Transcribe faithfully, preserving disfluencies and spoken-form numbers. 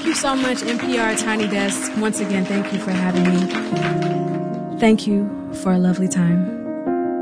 you so much, N P R Tiny Desk. Once again, thank you for having me. Thank you for a lovely time.